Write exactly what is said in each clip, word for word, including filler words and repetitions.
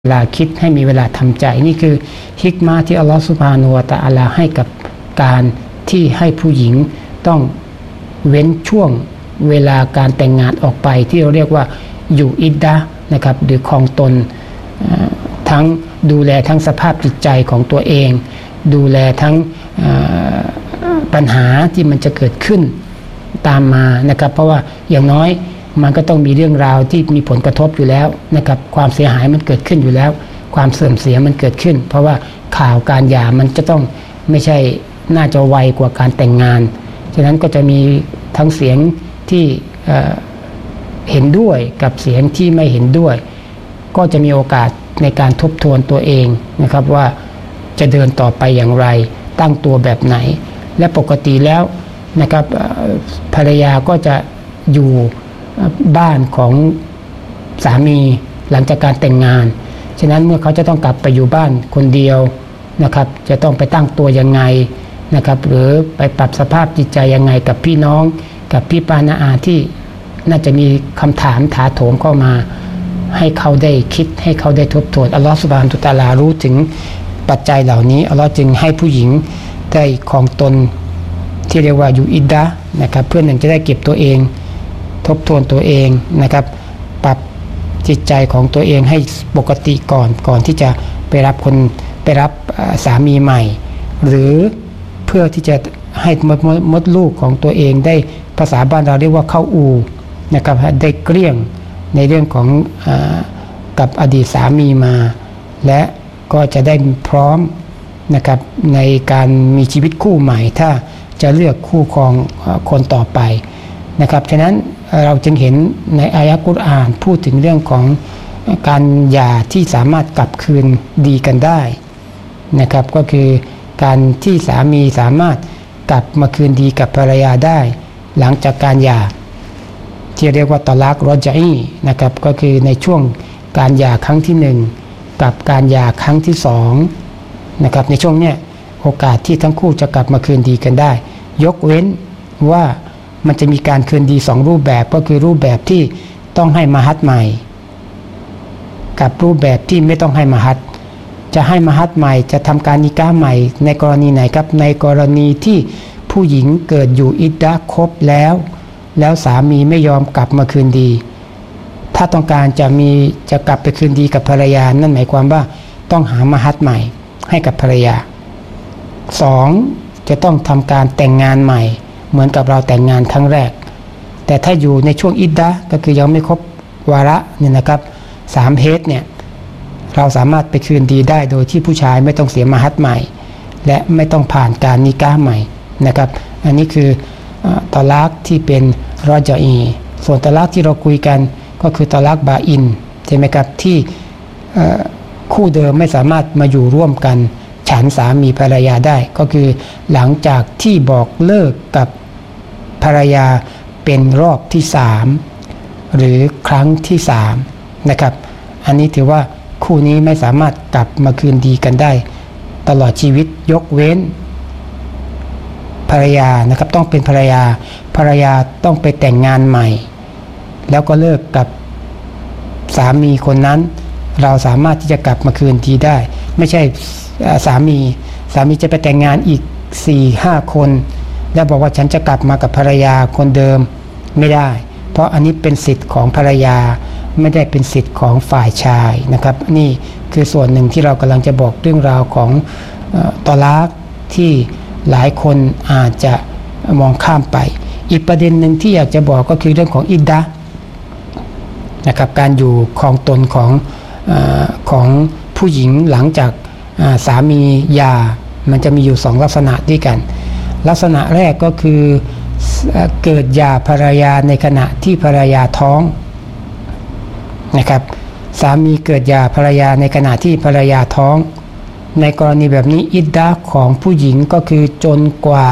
เวลาคิดให้มีเวลาทำใจนี่คือฮิกมาที่อัลลอฮฺซุบฮานะฮูวะตะอาลาให้กับการที่ให้ผู้หญิงต้องเว้นช่วงเวลาการแต่งงานออกไปที่เราเรียกว่าอยู่อิดดะห์นะครับหรือครองตนทั้งดูแลทั้งสภาพจิตใจของตัวเองดูแลทั้งปัญหาที่มันจะเกิดขึ้นตามมานะครับเพราะว่าอย่างน้อยมันก็ต้องมีเรื่องราวที่มีผลกระทบอยู่แล้วนะครับความเสียหายมันเกิดขึ้นอยู่แล้วความเสื่อมเสียมันเกิดขึ้นเพราะว่าข่าวการหย่ามันจะต้องไม่ใช่น่าจะไวกว่าการแต่งงานฉะนั้นก็จะมีทั้งเสียงที่เห็นด้วยกับเสียงที่ไม่เห็นด้วยก็จะมีโอกาสในการทบทวนตัวเองนะครับว่าจะเดินต่อไปอย่างไรตั้งตัวแบบไหนและปกติแล้วนะครับภรรยาก็จะอยู่บ้านของสามีหลังจากการแต่งงานฉะนั้นเมื่อเขาจะต้องกลับไปอยู่บ้านคนเดียวนะครับจะต้องไปตั้งตัวยังไงนะครับหรือไปปรับสภาพจิตใจยังไงกับพี่น้องกับพี่ปานาอาที่น่าจะมีคำถามถาโถมเข้ามาให้เขาได้คิดให้เขาได้ทบทวนอัลลอฮฺซุบฮานะฮูวะตะอาลารู้ถึงปัจจัยเหล่านี้อัลลอฮฺจึงให้ผู้หญิงได้ครองตนที่เรียกว่าอยู่อิดดะห์นะครับเพื่อหนึ่งจะได้เก็บตัวเองทบทวนตัวเองนะครับปรับจิตใจของตัวเองให้ปกติก่อนก่อนที่จะไปรับคนไปรับสามีใหม่หรือเพื่อที่จะให้มดมดลูกของตัวเองได้ภาษาบ้านเราเรียกว่าเข้าอูนะครับได้เกลี้ยงในเรื่องของอกับอดีตสามีมาและก็จะได้พร้อมนะครับในการมีชีวิตคู่ใหม่ถ้าจะเลือกคู่ครองคนต่อไปนะครับฉะนั้นเราจึงเห็นในอายะห์กุรอานพูดถึงเรื่องของการหย่าที่สามารถกลับคืนดีกันได้นะครับก็คือการที่สามีสามารถกลับมาคืนดีกับภรรยาได้หลังจากการหย่าที่เรียกว่าตอลักรอญอีนะครับก็คือในช่วงการหย่าครั้งที่หนึ่งกับการหย่าครั้งที่สองนะครับในช่วงเนี้ยโอกาสที่ทั้งคู่จะกลับมาคืนดีกันได้ยกเว้นว่ามันจะมีการคืนดีสองรูปแบบก็คือรูปแบบที่ต้องให้มหัตใหม่กับรูปแบบที่ไม่ต้องให้มหัตจะให้มหัตใหม่จะทำการนิกาห์ใหม่ในกรณีไหนครับในกรณีที่ผู้หญิงเกิดอยู่อิดดะห์ครบแล้วแล้วสามีไม่ยอมกลับมาคืนดีถ้าต้องการจะมีจะกลับไปคืนดีกับภรรยานั่นหมายความว่าต้องหามหัตใหม่ให้กับภรรยาสองจะต้องทำการแต่งงานใหม่เหมือนกับเราแต่งงานครั้งแรกแต่ถ้าอยู่ในช่วงอิดดะห์ก็คือยังไม่ครบวาระเนี่ยนะครับสามเฮดเนี่ยเราสามารถไปคืนดีได้โดยที่ผู้ชายไม่ต้องเสียมหัตใหม่และไม่ต้องผ่านการนิกาห์ใหม่นะครับอันนี้คือตอลักที่เป็นรอญอีส่วนตอลักที่เราคุยกันก็คือตอลักบาอินใช่ไหมครับที่คู่เดิมไม่สามารถมาอยู่ร่วมกันฉันสามีภรรยาได้ก็คือหลังจากที่บอกเลิกกับภรรยาเป็นรอบที่สามหรือครั้งที่สามนะครับอันนี้ถือว่าคู่นี้ไม่สามารถกลับมาคืนดีกันได้ตลอดชีวิตยกเว้นภรรยานะครับต้องเป็นภรรยาภรรยาต้องไปแต่งงานใหม่แล้วก็เลิกกับสามีคนนั้นเราสามารถที่จะกลับมาคืนดีได้ไม่ใช่สามีสามีจะไปแต่งงานอีก สี่ห้า คนแล้วบอกว่าฉันจะกลับมากับภรรยาคนเดิมไม่ได้เพราะอันนี้เป็นสิทธิ์ของภรรยาไม่ได้เป็นสิทธิ์ของฝ่ายชายนะครับนี่คือส่วนหนึ่งที่เรากำลังจะบอกเรื่องราวของตอลักที่หลายคนอาจจะมองข้ามไปอีกประเด็นหนึ่งที่อยากจะบอกก็คือเรื่องของอิดดะห์นะครับการอยู่ครองตนของเอ่อของผู้หญิงหลังจากสามีหย่ามันจะมีอยู่สองลักษณะด้วยกันลักษณะแรกก็คือเกิดหย่าภรรยาในขณะที่ภรรยาท้องนะครับสามีเกิดหย่าภรรยาในขณะที่ภรรยาท้องในกรณีแบบนี้อิดดะห์ของผู้หญิงก็คือจนกว่า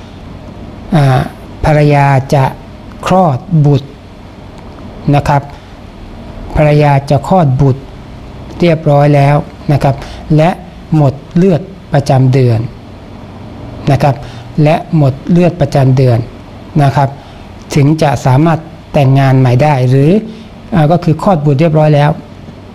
ภรรยาจะคลอดบุตรนะครับภรรยาจะคลอดบุตรเรียบร้อยแล้วนะครับและหมดเลือดประจำเดือนนะครับและหมดเลือดประจำเดือนนะครับถึงจะสามารถแต่งงานใหม่ได้หรือก็คือคลอดบุตรเรียบร้อยแล้ว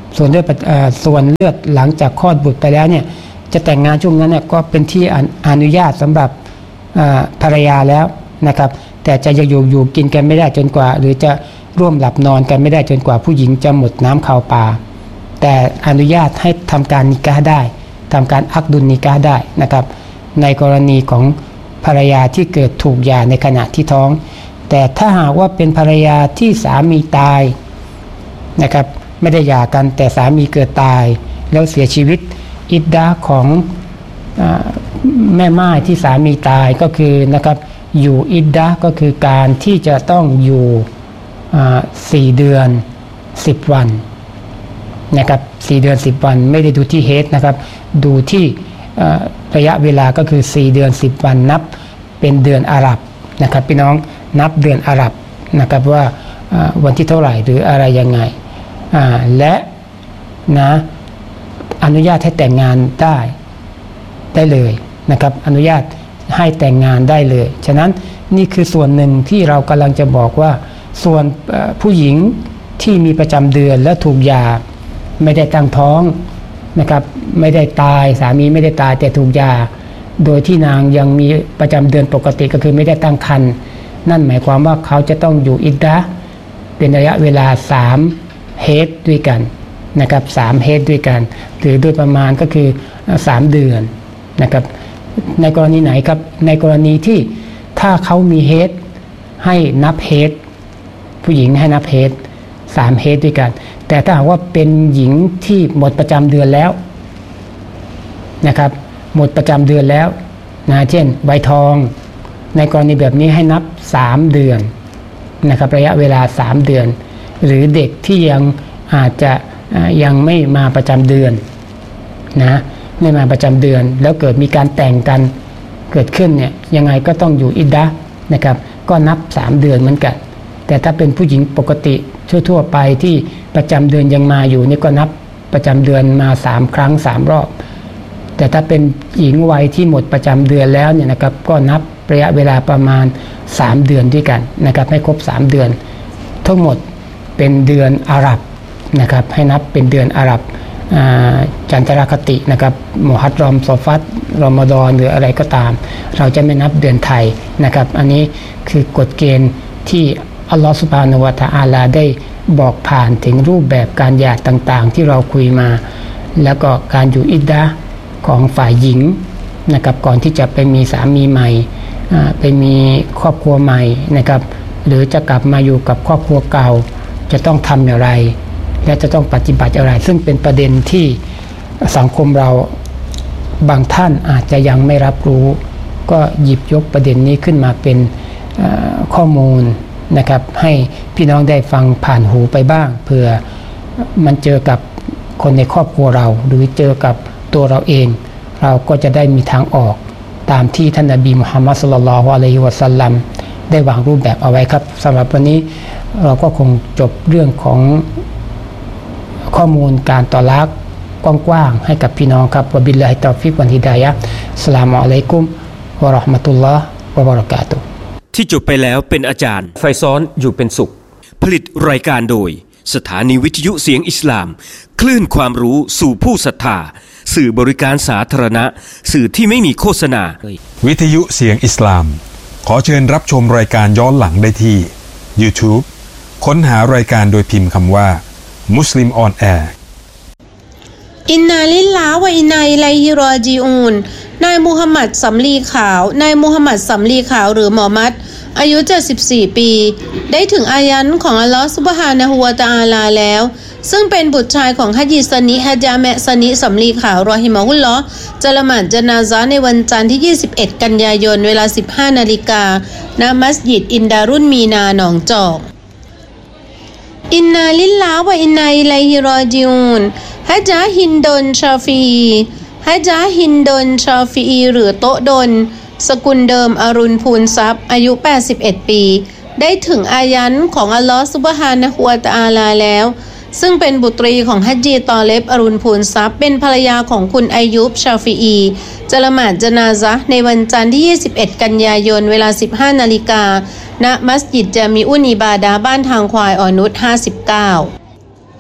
ส่วนเลือดส่วนเลือดหลังจากคลอดบุตรไปแล้วเนี่ยจะแต่งงานช่วงนั้นเนี่ยก็เป็นที่อนุญาตสำหรับภรรยาแล้วนะครับแต่จะอยู่อยู่กินกันไม่ได้จนกว่าหรือจะร่วมหลับนอนกันไม่ได้จนกว่าผู้หญิงจะหมดน้ำข่าวปลาแต่อนุญาตให้ทำการนิกาห์ได้ทำการอักดุลนิกาห์ได้นะครับในกรณีของภรรยาที่เกิดถูกหย่าในขณะที่ท้องแต่ถ้าหากว่าเป็นภรรยาที่สามีตายนะครับไม่ได้หย่ากันแต่สามีเกิดตายแล้วเสียชีวิตอิดดะห์ของแม่ม่ายที่สามีตายก็คือนะครับอยู่อิดดะห์ก็คือการที่จะต้องอยู่สี่เดือนสิบวันนะครับสี่เดือนสิบวันไม่ได้ดูที่เฮดนะครับดูที่ระยะเวลาก็คือสี่เดือนสิบวันนับเป็นเดือนอาหรับนะครับพี่น้องนับเดือนอาหรับนะครับว่าวันที่เท่าไหร่หรืออะไรยังไงและนะอนุญาตให้แต่งงานได้ได้เลยนะครับอนุญาตให้แต่งงานได้เลยฉะนั้นนี่คือส่วนหนึ่งที่เรากำลังจะบอกว่าส่วนผู้หญิงที่มีประจำเดือนและถูกหย่าไม่ได้ตั้งท้องนะครับไม่ได้ตายสามีไม่ได้ตายแต่ถูกหย่าโดยที่นางยังมีประจำเดือนปกติก็คือไม่ได้ตั้งครรภ์นั่นหมายความว่าเขาจะต้องอยู่อิดดะห์เป็นระยะเวลาสามเฮดด้วยกันนะครับสามเฮดด้วยกันหรือโดยประมาณก็คือสามเดือนนะครับในกรณีไหนครับในกรณีที่ถ้าเขามีเฮดให้นับเฮดผู้หญิงให้นับเฮดสามเฮดด้วยกันแต่ถ้าหากว่าเป็นหญิงที่หมดประจำเดือนแล้วนะครับหมดประจำเดือนแล้วนะเช่นใบทองในกรณีแบบนี้ให้นับสามเดือนนะครับระยะเวลาสามเดือนหรือเด็กที่ยังอาจจะยังไม่มาประจำเดือนนะไม่มาประจำเดือนแล้วเกิดมีการแต่งกันเกิดขึ้นเนี่ยยังไงก็ต้องอยู่อิดดะห์นะครับก็นับสามเดือนเหมือนกันแต่ถ้าเป็นผู้หญิงปกติทั่วๆไปที่ประจำเดือนยังมาอยู่นี่ก็นับประจำเดือนมาสามครั้งสามรอบแต่ถ้าเป็นหญิงวัยที่หมดประจำเดือนแล้วเนี่ยนะครับก็นับระยะเวลาประมาณสามเดือนด้วยกันนะครับให้ครบสามเดือนทั้งหมดเป็นเดือนอาหรับนะครับให้นับเป็นเดือนอาหรับจันทรคตินะครับมุฮัรรอมซอฟัตรอมฎอนหรืออะไรก็ตามเราจะไม่นับเดือนไทยนะครับอันนี้คือกฎเกณฑ์ที่อัลลอฮฺซุบฮานะฮูวะตะอาลาได้บอกผ่านถึงรูปแบบการหย่าต่างๆที่เราคุยมาแล้วก็การอยู่อิดดะห์ของฝ่ายหญิงนะครับก่อนที่จะไปมีสามีใหม่ไปมีครอบครัวใหม่นะครับหรือจะกลับมาอยู่กับครอบครัวเก่าจะต้องทำอย่างไรและจะต้องปฏิบัติอย่างไรซึ่งเป็นประเด็นที่สังคมเราบางท่านอาจจะยังไม่รับรู้ก็หยิบยกประเด็นนี้ขึ้นมาเป็นข้อมูลนะครับให้พี่น้องได้ฟังผ่านหูไปบ้างเผื่อมันเจอกับคนในครอบครัวเราหรือเจอกับตัวเราเองเราก็จะได้มีทางออกตามที่ท่านนบีมุฮัมมัดศ็อลลัลลอฮุอะลัยฮิวะซัลลัมได้วางรูปแบบเอาไว้ครับสำหรับวันนี้เราก็คงจบเรื่องของข้อมูลการต่อลักกว้างๆให้กับพี่น้องครับวะบิลลาฮิตอฟิกวัลฮิดายะฮ์อัสสลามุอะลัยกุมวะเราะห์มะตุลลอฮ์วะบะเราะกาตุฮ์ที่จบไปแล้วเป็นอาจารย์ไฟซ้อนอยู่เป็นสุขผลิตรายการโดยสถานีวิทยุเสียงอิสลามคลื่นความรู้สู่ผู้ศรัทธาสื่อบริการสาธารณะสื่อที่ไม่มีโฆษณาวิทยุเสียงอิสลามขอเชิญรับชมรายการย้อนหลังได้ที่ YouTube ค้นหารายการโดยพิมพ์คำว่ามุสลิมออนแอร์อินนาลิลลาฮ์วะอินนาอิลัยฮิรอญิอูนนายมูฮัมหมัดสำลีขาวนายมูฮัมหมัดสำลีขาวหรือหมอมัดอายุเจ็ดสิบสี่ปีได้ถึงอายันของอัลลอฮฺซุบฮานะฮูวะตะอาลาแล้วซึ่งเป็นบุตรชายของฮะญิซะนิฮะญาแมะซะนิสำลีขาวรอฮิมะฮุลลอฮ์จะละหมาดญะนาซะห์ในวันจันทร์ที่ยี่สิบเอ็ดกันยายนเวลา สิบห้านาฬิกา ณมัสยิดอินดารุนมีนาหนองจอกอินนาลิลลาฮ์วะอินนาอิลัยฮิรอญิอูนฮะญาฮินดนชาฟีฮะญาฮินดนชาฟีหรือโตดนสกุลเดิมอรุณพูนทรัพย์อายุแปดสิบเอ็ดปีได้ถึงอายันของอัลลอฮฺซุบฮานะฮูวะตะอาลาแล้วซึ่งเป็นบุตรีของฮัจญีตอเลบอรุณพูนทรัพย์เป็นภรรยาของคุณอายุบชาฟีอีจะละหมาดญะนาซะห์ในวันจันทร์ที่ยี่สิบเอ็ดกันยายนเวลา สิบห้านาฬิกา ณมัสยิดจามิอุนอิบาดะห์บ้านทางควายอ่อนนุชห้าสิบเก้า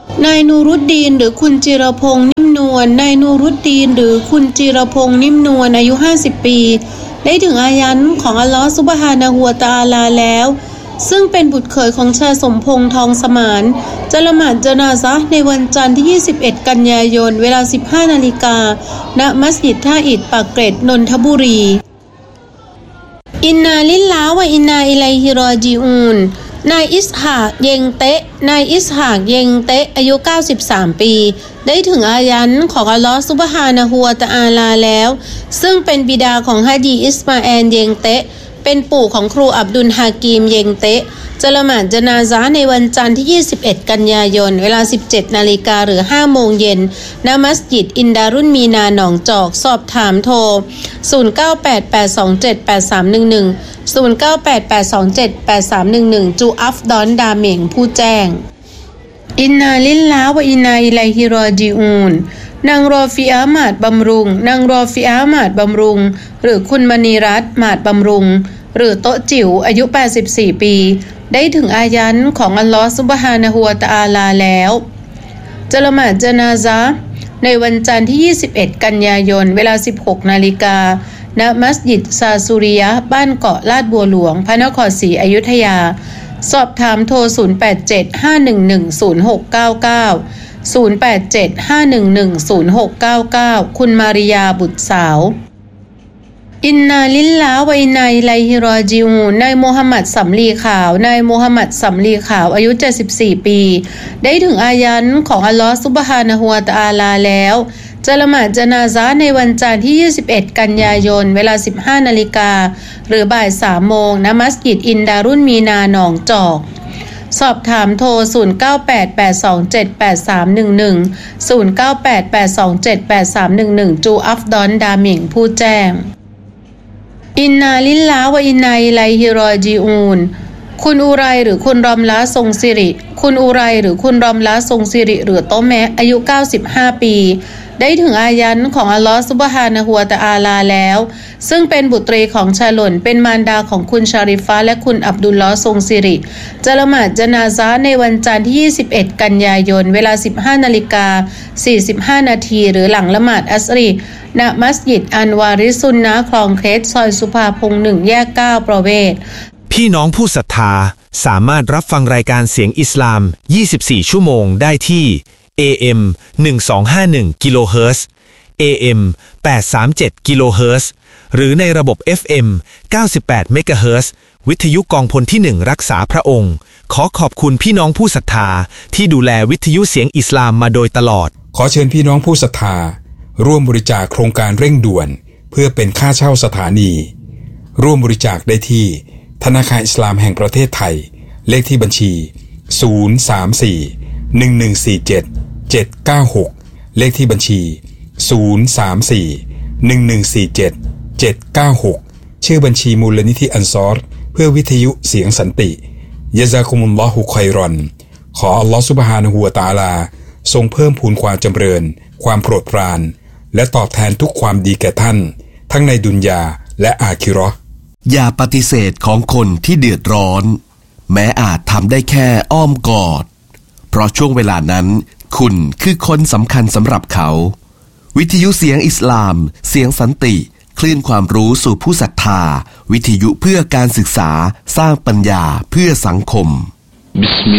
นายนูรุดดีนหรือคุณจิรพงษ์นิ่มนวลนายนูรุดดีนหรือคุณจิรพงษ์นิ่มนวลอายุห้าสิบปีได้ถึงอายันของอัลลอฮฺซุบฮานะฮูวะตะอาลาแล้วซึ่งเป็นบุตรเขยของชายสมพงษ์ทองสมานจะละหมาดญะนาซะห์ในวันจันทร์ที่ยี่สิบเอ็ดกันยายนเวลา สิบห้านาฬิกา ณมัสยิดท่าอิฐปากเกร็ดนนทบุรีอินนาลิลลาฮ์วะอินนาอิลัยฮิรอญิอูนนายอิสฮากเยงเตะนายอิสฮากเยงเตะอายุเก้าสิบสามปีได้ถึงอายันของอัลลอฮฺซุบฮานะฮูวะตะอาลาแล้วซึ่งเป็นบิดาของฮาจีอิสมาแอลเยงเตะเป็นปู่ของครูอับดุลฮากีมเยงเตะจะละหมาดญะนาซะห์ในวันจันทร์ที่ยี่สิบเอ็ดกันยายนเวลา สิบเจ็ดนาฬิกา หรือ ห้าโมงเย็นณมัสยิดอินดารุนมีนาหนองจอกสอบถามโทรศูนย์ เก้า แปด แปด สอง เจ็ด แปด สาม หนึ่ง หนึ่ง ศูนย์ เก้า แปด แปด สอง เจ็ด แปด สาม หนึ่ง หนึ่งจูอัฟดอนดาเหม่งผู้แจ้งอินนาลิลลาฮ์วะอินนาอิลัยฮิรอญิอูนนางรอฟิอาหมาดบำรุงนางรอฟิอาหมาดบำรุงหรือคุณมณีรัตน์หมาดบำรุงหรือโต๊ะจิ๋วอายุแปดสิบสี่ปีได้ถึงอายันของอัลลอฮฺซุบฮานะฮูวะตะอาลาแล้วจะละหมาดญะนาซะห์ในวันจันทร์ที่ยี่สิบเอ็ดกันยายนเวลา สิบหกนาฬิกา ณมัสยิดซาซูริยะห์บ้านเกาะลาดบัวหลวงพระนครศรีอยุธยาสอบถามโทรศูนย์ แปด เจ็ด ห้า หนึ่ง หนึ่ง ศูนย์ หก เก้า เก้า ศูนย์ แปด เจ็ด ห้า หนึ่ง หนึ่ง ศูนย์ หก เก้า เก้าคุณมาริยาบุตรสาวอินนาลิลลาฮ์วะอินนาอิลัยฮิรอญิอูนนายมูฮัมหมัดสำลีขาวนายมูฮัมหมัดสำลีขาวอายุเจ็ดสิบสี่ปีได้ถึงอายันของอัลลอฮฺซุบฮานะฮูวะตะอาลาแล้วจะละหมาดญะนาซะห์ในวันจันทร์ที่ยี่สิบเอ็ดกันยายนเวลา สิบห้านาฬิกา หรือบ่ายสามโมงณมัสยิดอินดารุนมีนาหนองจอกสอบถามโทรศูนย์ เก้า แปด แปด สอง เจ็ด แปด สาม หนึ่ง หนึ่ง ศูนย์ เก้า แปด แปด สอง เจ็ด แปด สาม หนึ่ง หนึ่งจูอัฟดอนดาเหม่งผู้แจ้งอินนาลิลลาฮ์วะอินนาอิลัยฮิรอญิอูนคุณอุไรหรือคุณรอมละทรงสิริคุณอุไรหรือคุณรอมละทรงสิริหรือโตแมะอายุเก้าสิบห้าปีได้ถึงอายันของอัลลอฮฺซุบฮานะฮูวะตะอาลาแล้วซึ่งเป็นบุตรีของชาหล่นเป็นมารดาของคุณชาริฟะและคุณอับดุลลอฮ์ทรงสิริจะละหมาดญะนาซะห์ในวันจันทร์ที่ยี่สิบเอ็ดกันยายนเวลา สิบห้านาฬิกา สี่สิบห้านาทีหรือหลังละหมาดอัสรีณมัสยิดอันวาริซุนนะห์คลองเคสซอยสุภาพงษ์หนึ่งแยกเก้าประเวศพี่น้องผู้ศรัทธาสามารถรับฟังรายการเสียงอิสลามยี่สิบสี่ชั่วโมงได้ที่ เอ เอ็ม หนึ่งสองห้าหนึ่ง กิโลเฮิรตซ์ เอ เอ็ม แปดสามเจ็ด กิโลเฮิรตซ์หรือในระบบ เอฟ เอ็ม เก้าสิบแปด เมกะเฮิรตซ์วิทยุกองพลที่หนึ่งรักษาพระองค์ขอขอบคุณพี่น้องผู้ศรัทธาที่ดูแลวิทยุเสียงอิสลามมาโดยตลอดขอเชิญพี่น้องผู้ศรัทธาร่วมบริจาคโครงการเร่งด่วนเพื่อเป็นค่าเช่าสถานีร่วมบริจาคได้ที่ธนาคารอิสลามแห่งประเทศไทยเลขที่บัญชีศูนย์ สาม สี่ หนึ่ง หนึ่ง สี่ เจ็ด เจ็ด เก้า หกเลขที่บัญชีศูนย์ สาม สี่ หนึ่ง หนึ่ง สี่ เจ็ด เจ็ด เก้า หกชื่อบัญชีมูลนิธิอันซอรเพื่อวิทยุเสียงสันติยะซากุมุลลอฮุค็อยรอนขออัลลอฮฺซุบฮานะฮูวะตะอาลาทรงเพิ่มพูนความจำเริญความโปรดปรานและตอบแทนทุกความดีแก่ท่านทั้งในดุนยาและอาคิเราะห์อย่าปฏิเสธของคนที่เดือดร้อนแม้อาจทำได้แค่อ้อมกอดเพราะช่วงเวลานั้นคุณคือคนสำคัญสำหรับเขาวิทยุเสียงอิสลามเสียงสันติคลื่นความรู้สู่ผู้ศรัทธาวิทยุเพื่อการศึกษาสร้างปัญญาเพื่อสังคม